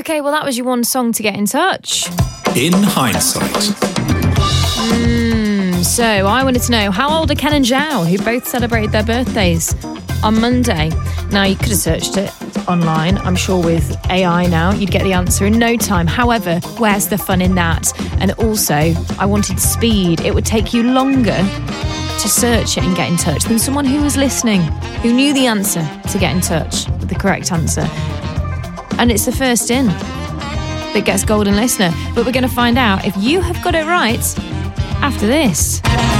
Okay, well, that was your one song to get in touch. In hindsight. So I wanted to know, how old are Ken and Zhao, who both celebrated their birthdays on Monday? Now, you could have searched it online. I'm sure with AI now, you'd get the answer in no time. However, where's the fun in that? And also, I wanted speed. It would take you longer to search it and get in touch than someone who was listening, who knew the answer to get in touch with the correct answer. And it's the first in that gets golden listener. But we're going to find out if you have got it right after this.